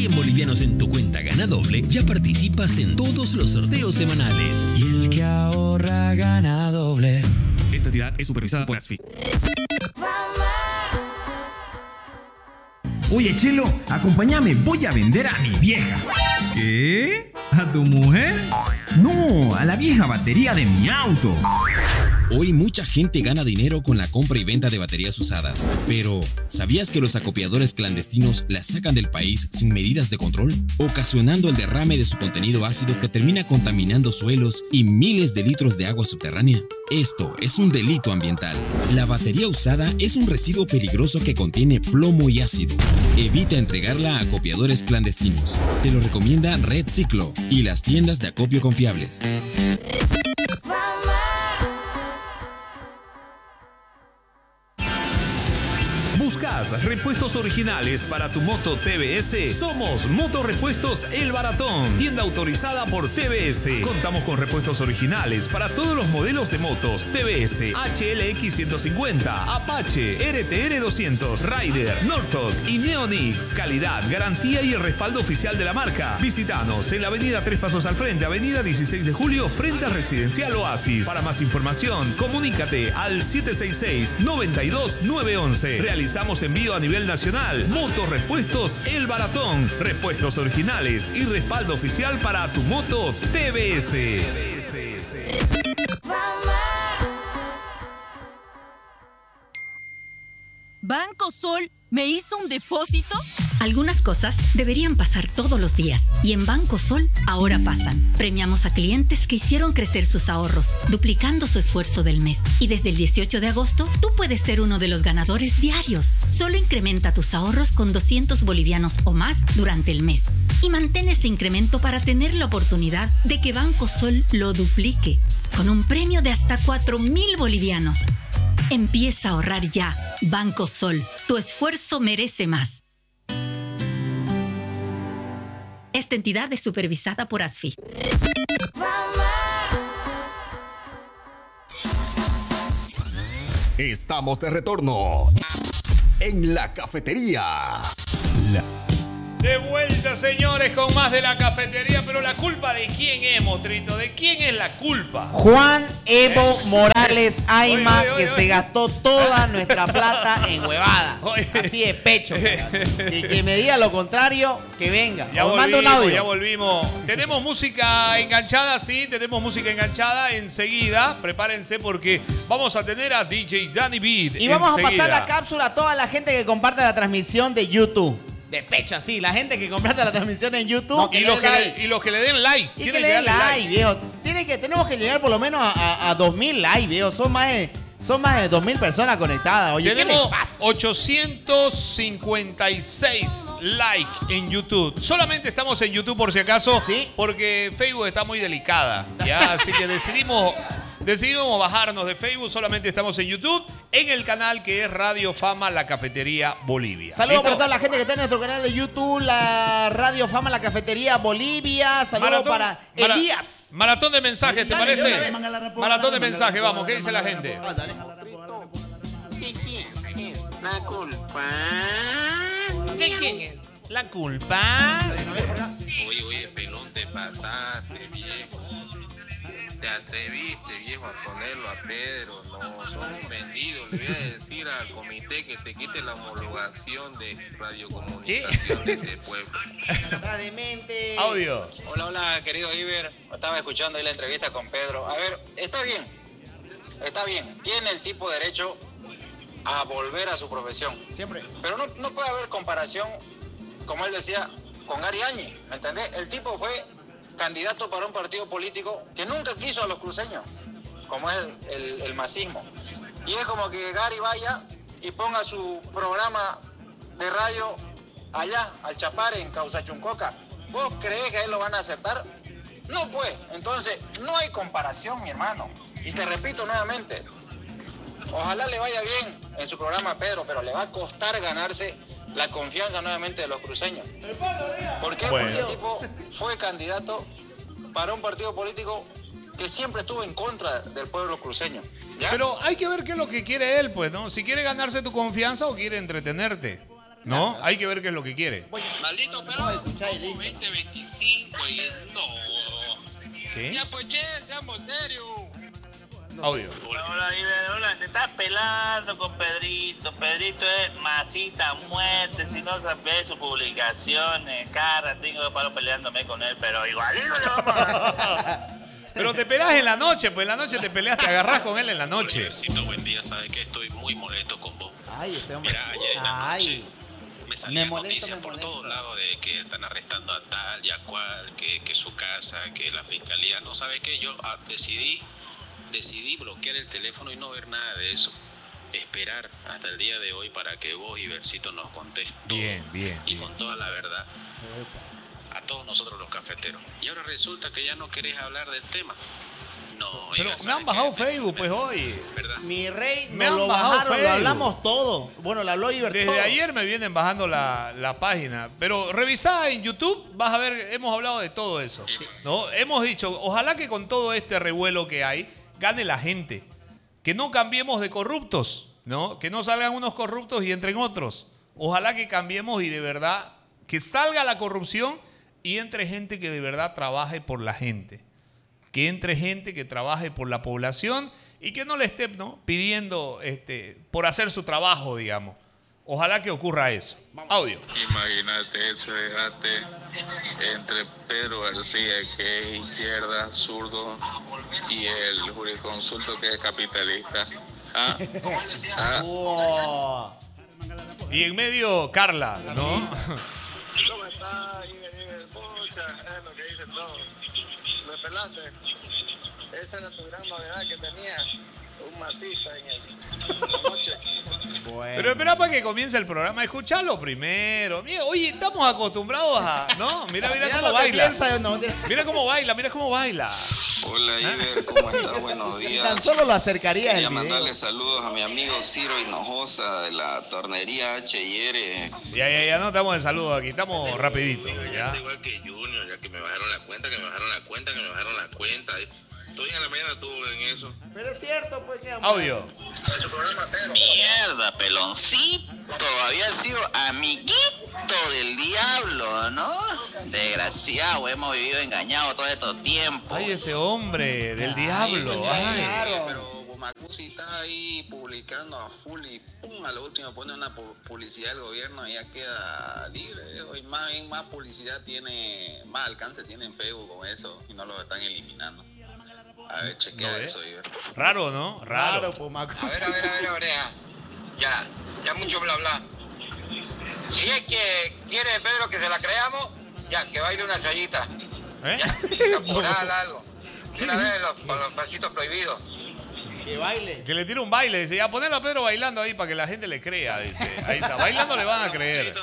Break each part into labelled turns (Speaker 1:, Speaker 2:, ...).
Speaker 1: 100 bolivianos en tu cuenta Gana Doble, ya participas en todos los sorteos semanales.
Speaker 2: Y el que ahorra gana doble.
Speaker 3: Esta entidad es supervisada por ASFI.
Speaker 4: Oye, Chelo, acompáñame, voy a vender a mi vieja.
Speaker 5: ¿Qué? ¿A tu mujer?
Speaker 4: No, a la vieja batería de mi auto.
Speaker 6: Hoy mucha gente gana dinero con la compra y venta de baterías usadas, pero ¿sabías que los acopiadores clandestinos las sacan del país sin medidas de control, ocasionando el derrame de su contenido ácido que termina contaminando suelos y miles de litros de agua subterránea? Esto es un delito ambiental. La batería usada es un residuo peligroso que contiene plomo y ácido. Evita entregarla a acopiadores clandestinos. Te lo recomienda Red Ciclo y las tiendas de acopio confiables.
Speaker 7: ¿Buscas repuestos originales para tu moto TBS? Somos Motorrepuestos El Baratón, tienda autorizada por TBS. Contamos con repuestos originales para todos los modelos de motos TBS, HLX 150, Apache, RTR 200, Rider, Nortok y Neonix. Calidad, garantía y el respaldo oficial de la marca. Visítanos en la avenida Tres Pasos al Frente, avenida 16 de Julio, frente a Residencial Oasis. Para más información, comunícate al 766-92-911. Realizamos envío a nivel nacional. Motorrepuestos El Baratón. Repuestos originales y respaldo oficial para tu moto TBS.
Speaker 8: ¿Banco Sol me hizo un depósito?
Speaker 9: Algunas cosas deberían pasar todos los días y en Banco Sol ahora pasan. Premiamos a clientes que hicieron crecer sus ahorros, duplicando su esfuerzo del mes. Y desde el 18 de agosto, tú puedes ser uno de los ganadores diarios. Solo incrementa tus ahorros con 200 bolivianos o más durante el mes. Y mantén ese incremento para tener la oportunidad de que Banco Sol lo duplique, con un premio de hasta 4.000 bolivianos. Empieza a ahorrar ya. Banco Sol, tu esfuerzo merece más. Esta entidad es supervisada por ASFI.
Speaker 7: Estamos de retorno en la cafetería.
Speaker 10: De vuelta, señores, con más de la cafetería. Pero la culpa ¿de quién es, Motrito? ¿De quién es la culpa?
Speaker 11: Juan Evo Morales Ayma,
Speaker 10: Oye,
Speaker 11: que se gastó toda nuestra plata en huevada. Así de pecho. Y que me diga lo contrario, que venga.
Speaker 10: Ya
Speaker 11: O manda un audio.
Speaker 10: ya volvimos. Tenemos música enganchada, sí, tenemos música enganchada enseguida. Prepárense porque vamos a tener a DJ Danny Beat.
Speaker 11: Y vamos
Speaker 10: enseguida.
Speaker 11: a pasar la cápsula a toda la gente que comparte la transmisión de YouTube. De pecho, así, la gente que comparte la transmisión en YouTube.
Speaker 10: No, y los que le den like.
Speaker 11: Y que le den like, viejo. Tenemos que llegar por lo menos a 2.000 likes, viejo. Son más de 2.000 personas conectadas. Oye,
Speaker 10: tenemos
Speaker 11: ¿qué les pasa?
Speaker 10: 856 likes en YouTube. Solamente estamos en YouTube por si acaso, ¿sí? Porque Facebook está muy delicada. ¿Ya? Así que decidimos bajarnos de Facebook. Solamente estamos en YouTube, en el canal que es Radio Fama La Cafetería Bolivia.
Speaker 11: Saludos para toda la gente que está en nuestro canal de YouTube, la Radio Fama La Cafetería Bolivia. Saludos para Elías.
Speaker 10: Maratón de mensajes, ¿te parece? Maratón de mensajes, vamos. ¿Qué dice la gente?
Speaker 12: ¿De quién es la culpa?
Speaker 10: ¿De quién es la culpa?
Speaker 12: Oye, pelón, te pasaste, viejo. Te atreviste, viejo, a ponerlo a Pedro. No, son un vendido. Le voy a decir al comité que te quite la homologación de radiocomunicación de este pueblo.
Speaker 10: Audio.
Speaker 13: Hola, querido Iber. Estaba escuchando ahí la entrevista con Pedro. A ver, está bien. Tiene el tipo derecho a volver a su profesión. Siempre. Pero no puede haber comparación, como él decía, con Gary Áñez. ¿Me entendés? El tipo fue candidato para un partido político que nunca quiso a los cruceños, como es el masismo. Y es como que Gary vaya y ponga su programa de radio allá, al Chapare, en Causachuncoca. ¿Vos creés que a él lo van a aceptar? No, pues. Entonces, no hay comparación, mi hermano. Y te repito nuevamente, ojalá le vaya bien en su programa a Pedro, pero le va a costar ganarse la confianza nuevamente de los cruceños. ¿Por qué?
Speaker 10: Bueno.
Speaker 13: Porque el tipo fue candidato para un partido político que siempre estuvo en contra del pueblo cruceño. ¿Ya?
Speaker 10: Pero hay que ver qué es lo que quiere él, pues, ¿no? Si quiere ganarse tu confianza o quiere entretenerte. ¿No? Hay que ver qué es lo que quiere.
Speaker 12: Maldito pero 2025 y no.
Speaker 10: ¿Qué?
Speaker 12: Ya pues, che, seamos serios.
Speaker 10: Audio.
Speaker 14: Hola, hola, te estás pelando con Pedrito. Pedrito es masita muerte. Si no sabes sus publicaciones, cara, tengo que paro peleándome con él, pero igualito le vamos a...
Speaker 10: Pero te pelás en la noche, pues en la noche te peleas, te agarrás con él en la noche.
Speaker 12: Universito, buen día, sabes que estoy muy molesto con vos.
Speaker 11: Ay, ese hombre.
Speaker 12: Mira, ayer en la noche me salían noticias por todos lados de que están arrestando a tal y a cual, que su casa, que la fiscalía. No, ¿sabes qué? Yo decidí bloquear el teléfono y no ver nada de eso. Esperar hasta el día de hoy para que vos y Versito nos contéis todo.
Speaker 10: Bien.
Speaker 12: Y con toda la verdad. A todos nosotros los cafeteros. Y ahora resulta que ya no querés hablar del tema. No,
Speaker 10: pero me han bajado Facebook, pues hoy.
Speaker 12: ¿Verdad?
Speaker 11: Mi rey,
Speaker 10: Me
Speaker 11: nos
Speaker 10: han
Speaker 11: lo
Speaker 10: bajado
Speaker 11: bajaron,
Speaker 10: Facebook.
Speaker 11: lo hablamos todo. Bueno, lo habló Iber
Speaker 10: Desde
Speaker 11: todo.
Speaker 10: ayer me vienen bajando la página. Pero revisá en YouTube, vas a ver, hemos hablado de todo eso. ¿No? Hemos dicho, ojalá que con todo este revuelo que hay, gane la gente. Que no cambiemos de corruptos, ¿no? Que no salgan unos corruptos y entren otros. Ojalá que cambiemos y de verdad que salga la corrupción y entre gente que de verdad trabaje por la gente. Que entre gente que trabaje por la población y que no le esté, ¿no?, pidiendo por hacer su trabajo, digamos. Ojalá que ocurra eso. Audio.
Speaker 15: Imagínate ese debate entre Pedro García, que es izquierda, zurdo, y el jurisconsulto, que es capitalista.
Speaker 10: Y en medio, Carla, ¿no?
Speaker 16: ¿Cómo está? Iber, pucha, es lo que dicen todos. Me pelaste. Esa era tu gran novedad que tenía. Un masista en la noche.
Speaker 11: Bueno.
Speaker 10: Pero espera para que comience el programa. Escuchalo primero. Mira, oye, estamos acostumbrados a... ¿No? Mira cómo baila. Mira cómo baila.
Speaker 15: Hola Iber, ¿cómo estás? Buenos días.
Speaker 11: Tan solo lo acercaría
Speaker 15: Quería
Speaker 11: el video.
Speaker 15: mandarle saludos a mi amigo Ciro Hinojosa de la tornería H&R.
Speaker 10: Ya no estamos en saludos aquí, estamos rapidito. ¿Ya?
Speaker 12: Igual que Junior, ya que me bajaron la cuenta. Estoy en la mañana estuvo en eso.
Speaker 11: Pero es cierto, pues, que
Speaker 10: Audio.
Speaker 14: Mierda, peloncito. Había sido amiguito del diablo, ¿no? Desgraciado, hemos vivido engañados todo estos tiempos.
Speaker 10: Ay, ese hombre del diablo. Ay.
Speaker 15: Pero Macusi está ahí publicando a full y pum, a lo último pone una publicidad del gobierno y ya queda libre. Hoy más publicidad tiene, más alcance tiene en Facebook con eso y no lo están eliminando. A ver, chequea eso, Iber.
Speaker 10: Raro, ¿no? Raro.
Speaker 11: Pues, Macusi.
Speaker 13: A ver, oreja. Ya mucho bla bla. Si es que quiere Pedro que se la creamos, ya, que baile una chayita. Ya, caporal, algo. De una vez los pasitos prohibidos.
Speaker 11: Que baile.
Speaker 10: Que le tire un baile. Dice, ya ponelo a Pedro bailando ahí para que la gente le crea. Dice, ahí está. Bailando le van a creer.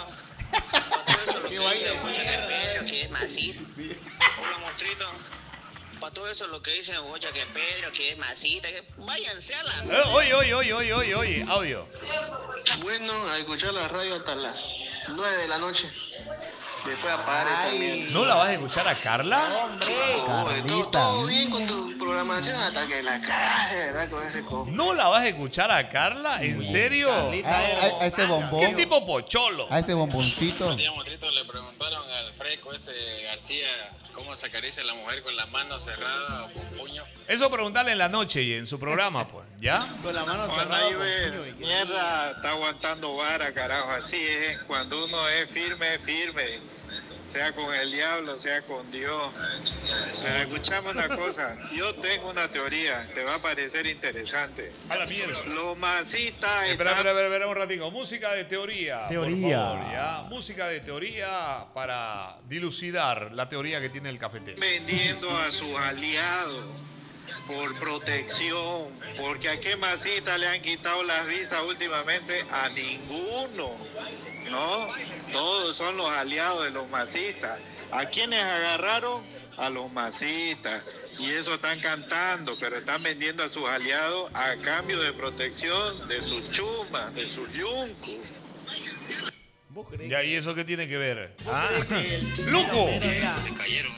Speaker 16: Que baile. Pedro, que es masita. Hola, monstruito. Para todo eso lo que dicen, bocha, que Pedro, que es masita, que váyanse a la...
Speaker 10: Oye, audio.
Speaker 16: Bueno, a escuchar la radio hasta las 9 de la noche. Después apagar esa mierda.
Speaker 10: ¿No la vas a escuchar a Carla?
Speaker 11: Carlita.
Speaker 16: Todo bien con tu programación hasta que la cagas, de verdad, con ese cojo.
Speaker 10: ¿No la vas a escuchar a Carla? ¿En serio?
Speaker 11: A ese bombón.
Speaker 10: ¿Qué tipo pocholo?
Speaker 11: A ese bomboncito.
Speaker 12: Le preguntaron al fresco ese García cómo se acaricia a la mujer con la mano cerrada o con puño.
Speaker 10: Eso preguntarle en la noche y en su programa, pues. ¿Ya?
Speaker 11: Con la mano
Speaker 16: Cuando
Speaker 11: cerrada.
Speaker 16: ahí ve, mierda, está aguantando vara, carajo, así es. Cuando uno es firme, es firme. Sea con el diablo, sea con Dios. Pero escuchamos una cosa, yo tengo una teoría, te va a parecer interesante.
Speaker 10: A la mierda.
Speaker 16: Los masistas
Speaker 10: Espera un ratito. Música de teoría.
Speaker 11: Teoría.
Speaker 10: Por favor, ¿ya? Música de teoría para dilucidar la teoría que tiene el cafetero.
Speaker 16: vendiendo a sus aliados por protección, porque a qué masita le han quitado las visas últimamente, a ninguno, ¿no? Todos son los aliados de los masistas. ¿A quiénes agarraron? A los masistas. Y eso están cantando, pero están vendiendo a sus aliados a cambio de protección de sus chumas, de sus yuncos.
Speaker 10: Ya, ¿y eso qué tiene que ver? ¿Ah? ¡Luco!
Speaker 12: Se cayeron,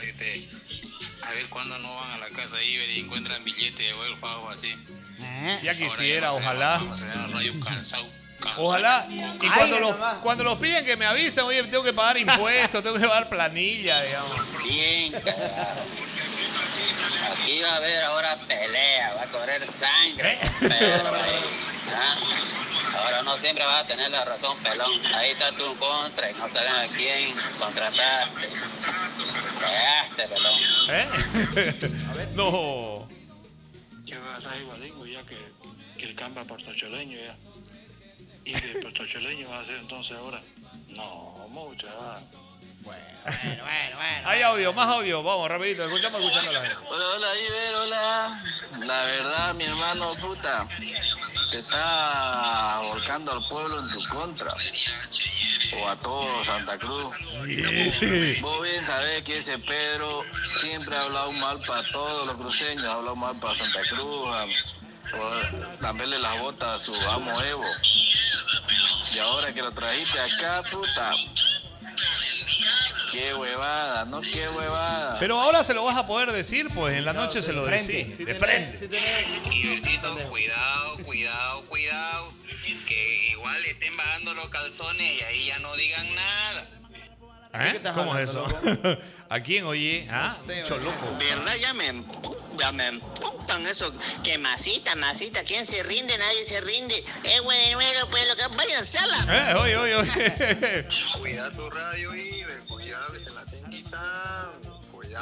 Speaker 12: a ver cuándo no van a la casa Iber y encuentran billetes de vuelo pago así.
Speaker 10: Ya quisiera, ojalá.
Speaker 12: No hay un cansado.
Speaker 10: Ojalá. Y cuando los piden que me avisen, oye, tengo que pagar impuestos, tengo que pagar planilla, digamos.
Speaker 13: Bien, carajo. Aquí va a haber ahora pelea, va a correr sangre. Pedro ahí, ¿ah? Ahora no siempre vas a tener la razón, pelón. Ahí está tu contra y no saben a quién contrataste. Cagaste, pelón.
Speaker 10: No.
Speaker 16: Ya va a estar igualingo ya que el cambio puertocholeño ya. ¿Y que el puertocholeño va a hacer entonces ahora? No, mucha.
Speaker 11: Bueno.
Speaker 10: Hay audio, más audio. Vamos, rapidito. Escuchando a la gente.
Speaker 12: Hola, Iber, hola. La verdad, mi hermano, puta, te está volcando al pueblo en tu contra. O a todo Santa Cruz. Vos bien sabés que ese Pedro siempre ha hablado mal para todos los cruceños, ha hablado mal para Santa Cruz, por cambiarle las botas a su amo Evo. Y ahora que lo trajiste acá, puta, qué huevada, no qué huevada.
Speaker 10: Pero ahora se lo vas a poder decir, pues en la noche se lo decís. De frente.
Speaker 13: Ibercito, cuidado. Que igual le estén bajando los calzones y ahí ya no digan nada.
Speaker 10: ¿Cómo es eso? ¿A quién oye? ¿Ah? Choloco.
Speaker 13: ¿Verdad? Ya me emputan eso. Que masita, ¿quién se rinde? Nadie se rinde. Bueno, pues lo que vayan a sala.
Speaker 10: Oye.
Speaker 12: Cuida tu radio, Iber, cuidado que te la estén quitando.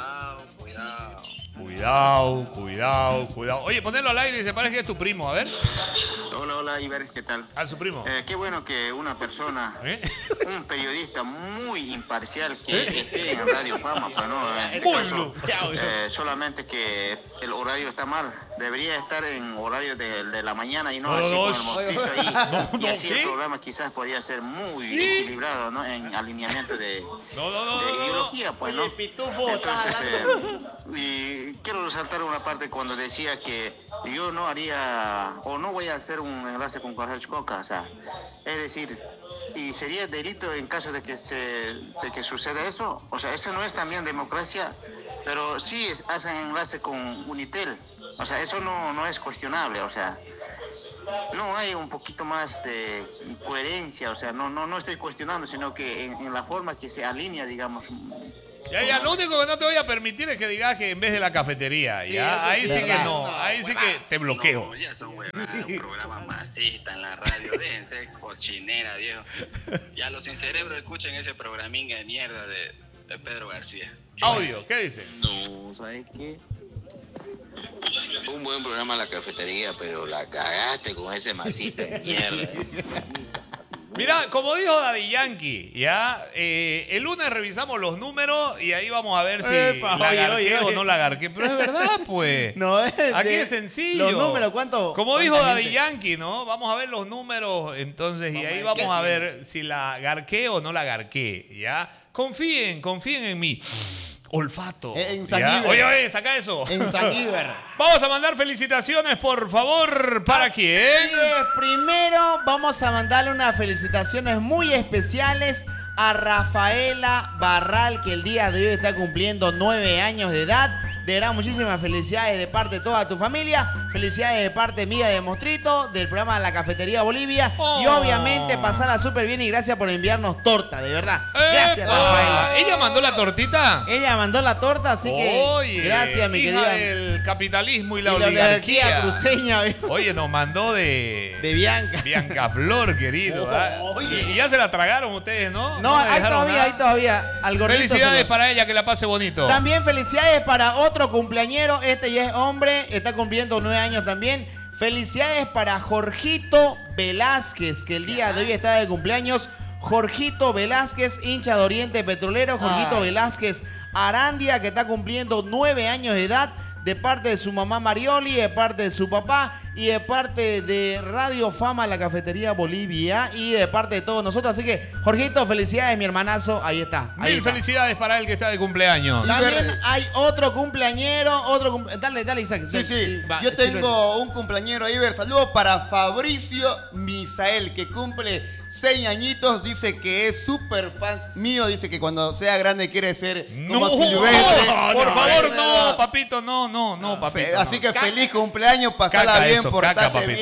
Speaker 10: Cuidado. Oye, ponelo al aire y se parece que es tu primo, a ver.
Speaker 17: Hola, Iber, ¿qué tal?
Speaker 10: Su primo.
Speaker 17: Qué bueno que una persona, un periodista muy imparcial que esté en Radio Fama, pero no, en este caso, solamente que el horario está mal. Debería estar en horario de la mañana y no así con el mostrizo ahí. Y así el programa quizás podría ser muy equilibrado, ¿no? En alineamiento de ideología, pues, ¿no? Entonces, y quiero resaltar una parte cuando decía que yo no haría o no voy a hacer un enlace con Jorge Coca, o sea, es decir, y sería delito en caso de que suceda eso, o sea, eso no es también democracia, pero sí hacen enlace con Unitel, o sea, eso no es cuestionable, o sea, no hay un poquito más de coherencia, o sea, no estoy cuestionando, sino que en la forma que se alinea, digamos.
Speaker 10: Ya, lo único que no te voy a permitir es que digas que en vez de la cafetería,
Speaker 12: Sí,
Speaker 10: ya, ahí sí que no, ahí sí que te bloqueo.
Speaker 12: No, ya son huevadas, un programa masista en la radio, déjense cochinera, viejo. Ya los sin cerebro escuchen ese programín de mierda de Pedro García.
Speaker 10: Audio, ¿qué dice?
Speaker 12: No, ¿sabes qué? Un buen programa en la cafetería, pero la cagaste con ese masista de mierda.
Speaker 10: Mira, como dijo Daddy Yankee, ya, el lunes revisamos los números y ahí vamos a ver si la garqué o no la garqué. Pero es verdad, pues.
Speaker 11: No es.
Speaker 10: Aquí es sencillo.
Speaker 11: Los números, ¿cuánto?
Speaker 10: Como dijo Daddy Yankee, ¿no? Vamos a ver los números, entonces, y ahí vamos a ver si la garqué o no la garqué, ¿ya? Confíen en mí. Olfato.
Speaker 11: En San
Speaker 10: Oye, saca eso.
Speaker 11: En San
Speaker 10: Vamos a mandar felicitaciones, por favor. ¿Para quién?
Speaker 11: Primero vamos a mandarle unas felicitaciones muy especiales a Rafaela Barral, que el día de hoy está cumpliendo 9 años de edad. De verdad, muchísimas felicidades de parte de toda tu familia. Felicidades de parte mía de Mostrito, del programa La Cafetería Bolivia. Y obviamente pasarla súper bien y gracias por enviarnos torta, de verdad. Gracias, Rafaela.
Speaker 10: ¿Ella mandó la tortita?
Speaker 11: Ella mandó la torta, así que
Speaker 10: Oye,
Speaker 11: gracias, mi
Speaker 10: hija
Speaker 11: querida.
Speaker 10: del capitalismo y la
Speaker 11: oligarquía
Speaker 10: oligarquía
Speaker 11: cruceña.
Speaker 10: Oye, nos mandó de
Speaker 11: Bianca.
Speaker 10: Bianca Flor, querido. Y ya se la tragaron ustedes, ¿no?
Speaker 11: No,
Speaker 10: le
Speaker 11: hay
Speaker 10: dejaron
Speaker 11: todavía. Al gordito
Speaker 10: felicidades para ella, que la pase bonito.
Speaker 11: También felicidades para otro cumpleañero. Este ya es hombre, está cumpliendo 9 años también. Felicidades para Jorgito Velázquez, que el día de hoy está de cumpleaños. Jorgito Velázquez, hincha de Oriente Petrolero. Jorgito Velázquez Arandia, que está cumpliendo 9 años de edad, de parte de su mamá Marioli, de parte de su papá y de parte de Radio Fama, La Cafetería Bolivia, y de parte de todos nosotros. Así que, Jorgito, felicidades, mi hermanazo. Ahí está.
Speaker 10: Mil felicidades para él que está de cumpleaños.
Speaker 11: También hay otro cumpleañero, Dale, Isaac.
Speaker 18: Sí.
Speaker 11: Va,
Speaker 18: Yo tengo un cumpleañero ahí. Saludos para Fabricio Misael, que cumple 6 añitos. Dice que es súper fan mío. Dice que cuando sea grande quiere ser como Silvestre.
Speaker 10: Por favor, no, papito, no, papito.
Speaker 18: Así que feliz cumpleaños, pasala bien, portate bien.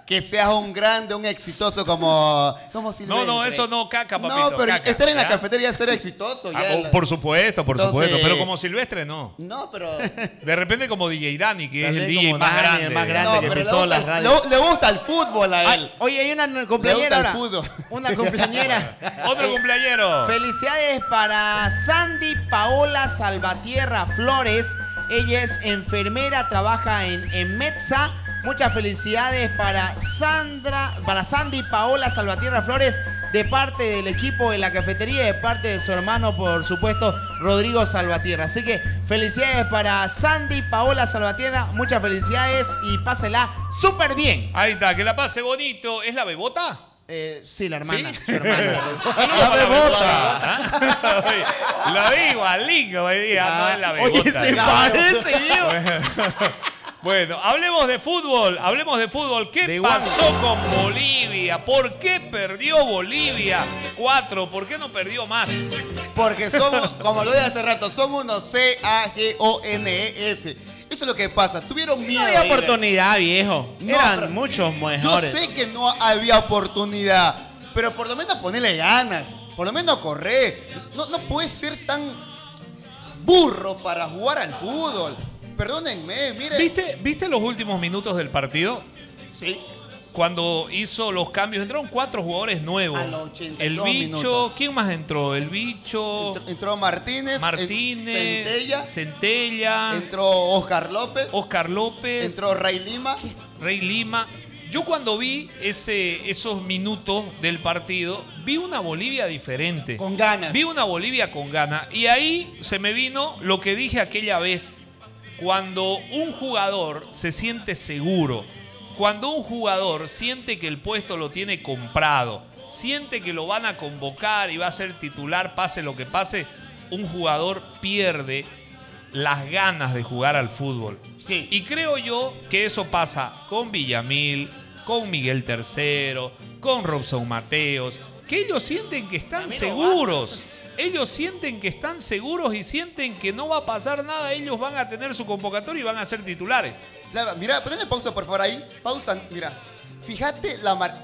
Speaker 18: que seas un grande, un exitoso como Silvestre.
Speaker 10: No, eso no, caca, papito.
Speaker 18: No, pero
Speaker 10: caca,
Speaker 18: estar en la
Speaker 10: ¿ya?
Speaker 18: cafetería es ser exitoso.
Speaker 10: Por supuesto,
Speaker 18: Entonces,
Speaker 10: pero como Silvestre no.
Speaker 18: No, pero...
Speaker 10: De repente como DJ Dani, que es el
Speaker 11: También
Speaker 10: DJ
Speaker 11: como
Speaker 10: más
Speaker 11: Dani,
Speaker 10: grande.
Speaker 11: el más grande que pisó la radio.
Speaker 18: Le gusta el fútbol a él.
Speaker 11: Oye, hay una
Speaker 18: Le
Speaker 11: compañera
Speaker 18: gusta el
Speaker 11: ahora.
Speaker 18: fútbol.
Speaker 11: Una compañera.
Speaker 10: Otro cumpleañero.
Speaker 11: Felicidades para Sandy Paola Salvatierra Flores. Ella es enfermera, trabaja en Metza. Muchas felicidades para Sandy Paola Salvatierra Flores, de parte del equipo de la cafetería y de parte de su hermano, por supuesto, Rodrigo Salvatierra. Así que felicidades para Sandy Paola Salvatierra, muchas felicidades y pásela súper bien.
Speaker 10: Ahí está, que la pase bonito. ¿Es la bebota?
Speaker 11: Sí, la hermana.
Speaker 10: ¿Sí?
Speaker 11: Su hermana.
Speaker 10: Saludos
Speaker 11: La
Speaker 10: para
Speaker 11: bebota.
Speaker 10: ¿Ah? La vi igualito hoy día, no es la bebota.
Speaker 11: Oye, se parece, Dios.
Speaker 10: Bueno, hablemos de fútbol. ¿Qué pasó con Bolivia? ¿Por qué perdió Bolivia 4? ¿Por qué no perdió más?
Speaker 18: Porque son, como lo dije hace rato, son unos CAGONES. Eso es lo que pasa. Tuvieron miedo.
Speaker 11: No había
Speaker 18: Iber.
Speaker 11: oportunidad, viejo.
Speaker 18: No,
Speaker 11: Eran
Speaker 18: pero
Speaker 11: muchos
Speaker 18: Yo
Speaker 11: mejores.
Speaker 18: sé que no había oportunidad, pero por lo menos ponerle ganas. Por lo menos correr. No puedes ser tan burro para jugar al fútbol. Perdónenme, miren.
Speaker 10: ¿Viste los últimos minutos del partido?
Speaker 18: Sí.
Speaker 10: Cuando hizo los cambios, entraron 4 jugadores nuevos.
Speaker 18: A los 82
Speaker 10: El Bicho,
Speaker 18: minutos.
Speaker 10: ¿quién más entró? El Bicho.
Speaker 18: Entró Martínez. Centella. Entró Oscar López. Entró Rey Lima.
Speaker 10: Yo cuando vi esos minutos del partido, vi una Bolivia diferente.
Speaker 18: Con ganas.
Speaker 10: Vi una Bolivia con ganas. Y ahí se me vino lo que dije aquella vez. Cuando un jugador se siente seguro, cuando un jugador siente que el puesto lo tiene comprado, siente que lo van a convocar y va a ser titular, pase lo que pase, un jugador pierde las ganas de jugar al fútbol.
Speaker 18: Sí.
Speaker 10: Y creo yo que eso pasa con Villamil, con Miguel Tercero, con Robson Mateos, que ellos sienten que están seguros. Ellos sienten que están seguros y sienten que no va a pasar nada. Ellos van a tener su convocatoria y van a ser titulares.
Speaker 18: Claro, mira, ponle pausa por favor ahí. Pausa, mira. Fíjate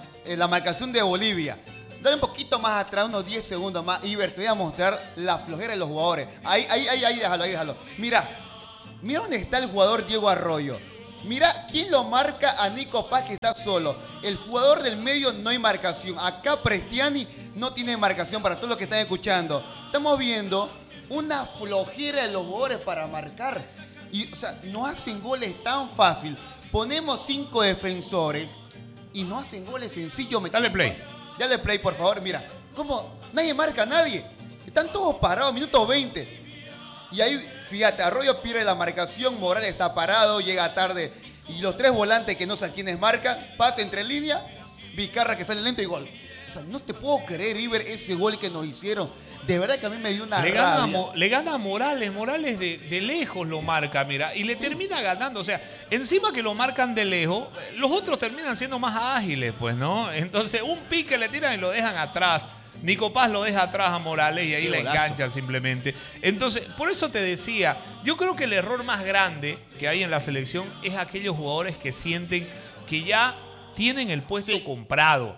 Speaker 18: la marcación de Bolivia. Dale un poquito más atrás, unos 10 segundos más. Iber, te voy a mostrar la flojera de los jugadores. Ahí, déjalo. Mira dónde está el jugador Diego Arroyo. Mira quién lo marca a Nico Paz, que está solo. El jugador del medio no hay marcación. Acá Prestiani no tiene marcación para todos los que están escuchando. Estamos viendo una flojera de los jugadores para marcar. Y, o sea, no hacen goles tan fácil. Ponemos 5 defensores y no hacen goles sencillos.
Speaker 10: Dale play.
Speaker 18: Dale play, por favor. Mira, ¿cómo? Nadie marca a nadie. Están todos parados, minuto 20. Y ahí, fíjate, Arroyo pierde la marcación, Morales está parado, llega tarde. Y los 3 volantes que no saben quiénes marcan, pase entre línea, Vizcarra que sale lento y gol. O sea, no te puedo creer, Iber, ese gol que nos hicieron. De verdad que a mí me dio una rabia.
Speaker 10: Le gana a Morales. Morales de lejos lo marca, mira. Y le termina ganando. O sea, encima que lo marcan de lejos, los otros terminan siendo más ágiles, pues, ¿no? Entonces, un pique le tiran y lo dejan atrás. Nico Paz lo deja atrás a Morales y ahí
Speaker 18: Qué
Speaker 10: la
Speaker 18: golazo.
Speaker 10: engancha simplemente. Entonces, por eso te decía, yo creo que el error más grande que hay en la selección es aquellos jugadores que sienten que ya tienen el puesto comprado.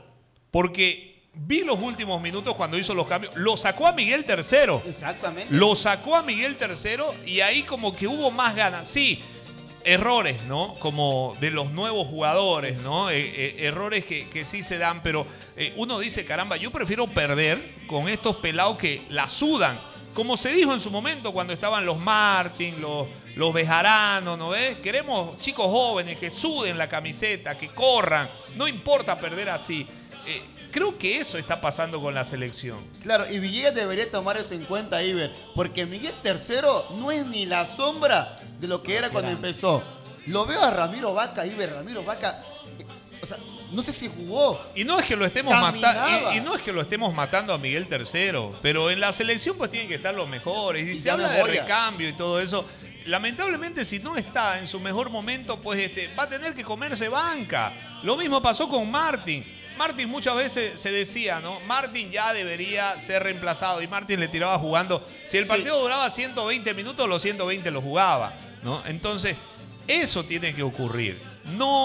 Speaker 10: Porque vi los últimos minutos cuando hizo los cambios. Lo sacó a Miguel Tercero.
Speaker 18: Exactamente.
Speaker 10: Lo sacó a Miguel Tercero y ahí como que hubo más ganas. Sí, errores, ¿no? Como de los nuevos jugadores, ¿no? Errores que sí se dan, pero uno dice, caramba, yo prefiero perder con estos pelados que la sudan. Como se dijo en su momento cuando estaban los Martín, los Bejaranos, ¿no ves? Queremos chicos jóvenes que suden la camiseta, que corran. No importa perder así. Creo que eso está pasando con la selección.
Speaker 18: Claro, y Villegas debería tomar eso en cuenta, Iber, porque Miguel Tercero no es ni la sombra de lo que era cuando empezó. Lo veo a Ramiro Vaca, Iber, Ramiro Vaca, o sea, no sé si jugó.
Speaker 10: Y no es que lo estemos matando, y no es que lo estemos matando a Miguel Tercero, pero en la selección pues tienen que estar los mejores. Y se habla de recambio y todo eso. Lamentablemente, si no está en su mejor momento, pues va a tener que comerse banca. Lo mismo pasó con Martín. Martín muchas veces se decía, ¿no? Martín ya debería ser reemplazado y Martín le tiraba jugando. Si el partido duraba 120 minutos, los 120 los jugaba, ¿no? Entonces, eso tiene que ocurrir. No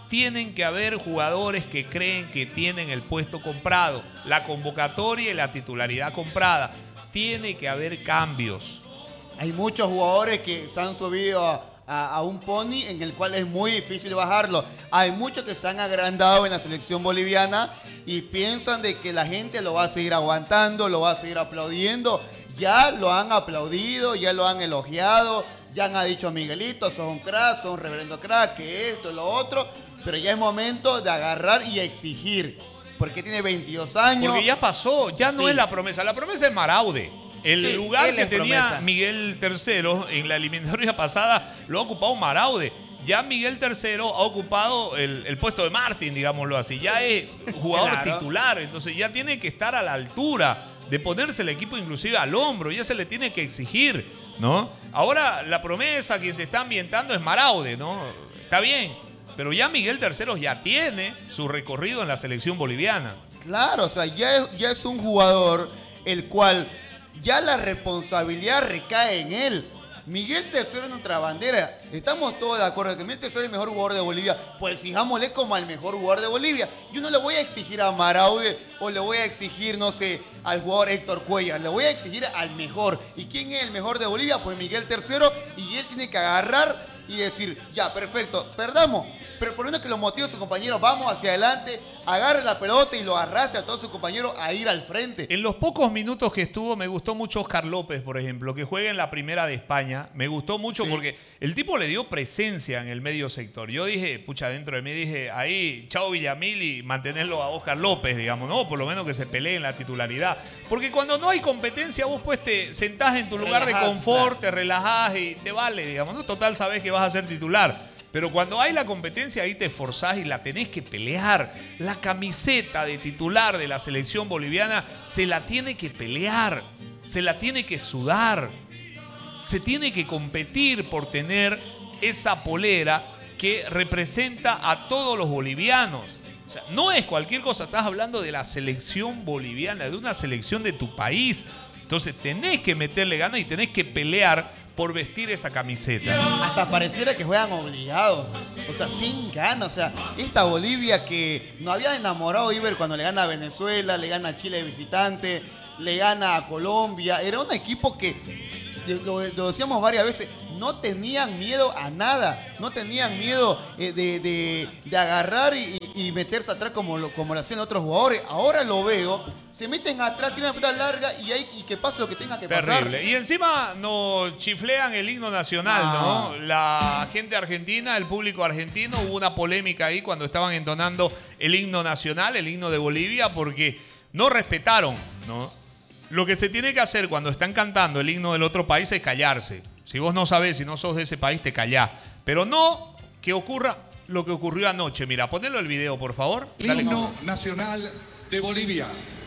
Speaker 10: tienen que haber jugadores que creen que tienen el puesto comprado, la convocatoria y la titularidad comprada. Tiene que haber cambios.
Speaker 18: Hay muchos jugadores que se han subido a un pony en el cual es muy difícil bajarlo. Hay muchos que se han agrandado en la selección boliviana y piensan de que la gente lo va a seguir aguantando, lo va a seguir aplaudiendo. Ya lo han aplaudido, ya lo han elogiado, ya han dicho Miguelito, sos un crack, sos un reverendo crack, que esto, lo otro. Pero ya es momento de agarrar y exigir. Porque tiene 22 años.
Speaker 10: Porque ya pasó, ya no es la promesa. La promesa es Maraude. El lugar que tenía
Speaker 11: promesa.
Speaker 10: Miguel III en la eliminatoria pasada lo ha ocupado Maraude. Ya Miguel III ha ocupado el puesto de Martín, digámoslo así. Ya es jugador titular, entonces ya tiene que estar a la altura de ponerse el equipo inclusive al hombro. Ya se le tiene que exigir, ¿no? Ahora la promesa que se está ambientando es Maraude, ¿no? Está bien, pero ya Miguel III ya tiene su recorrido en la selección boliviana.
Speaker 18: Claro, o sea, ya es un jugador el cual ya la responsabilidad recae en él. Miguel III es nuestra bandera. Estamos todos de acuerdo que Miguel III es el mejor jugador de Bolivia. Pues exijámosle como al mejor jugador de Bolivia. Yo no le voy a exigir a Maraude o le voy a exigir, no sé, al jugador Héctor Cuellar. Le voy a exigir al mejor. ¿Y quién es el mejor de Bolivia? Pues Miguel III. Y él tiene que agarrar y decir, ya, perfecto, perdamos. Pero por lo menos que los motive a sus compañeros, vamos hacia adelante, agarre la pelota y lo arrastre a todos sus compañeros a ir al frente.
Speaker 10: En los pocos minutos que estuvo, me gustó mucho Oscar López, por ejemplo, que juega en la primera de España. Me gustó mucho porque el tipo le dio presencia en el medio sector. Yo dije, pucha, dentro de mí dije, ahí, chao Villamil y mantenerlo a Oscar López, digamos, ¿no? Por lo menos que se pelee en la titularidad. Porque cuando no hay competencia, vos pues te sentás en tu lugar de confort, te relajás y te vale, digamos, ¿no? Total, sabés que vas a ser titular. Pero cuando hay la competencia, ahí te esforzás y la tenés que pelear. La camiseta de titular de la selección boliviana se la tiene que pelear, se la tiene que sudar. Se tiene que competir por tener esa polera que representa a todos los bolivianos. O sea, no es cualquier cosa, estás hablando de la selección boliviana, de una selección de tu país. Entonces tenés que meterle ganas y tenés que pelear por vestir esa camiseta.
Speaker 18: Hasta pareciera que juegan obligados, o sea, sin ganas. O sea, esta Bolivia que nos había enamorado Iber cuando le gana a Venezuela, le gana a Chile de visitante, le gana a Colombia. Era un equipo que, lo decíamos varias veces, no tenían miedo a nada. No tenían miedo de agarrar y meterse atrás como lo hacían otros jugadores. Ahora lo veo. Se meten atrás, tienen una pelota larga y que pase lo que tenga que pasar.
Speaker 10: Terrible. Y encima nos chiflean el himno nacional, ¿no? La gente argentina, el público argentino, hubo una polémica ahí cuando estaban entonando el himno nacional, el himno de Bolivia, porque no respetaron, ¿no? Lo que se tiene que hacer cuando están cantando el himno del otro país es callarse. Si vos no sabés, si no sos de ese país, te callás. Pero no que ocurra lo que ocurrió anoche. Mira, ponelo el video, por favor.
Speaker 19: El himno nacional de Bolivia.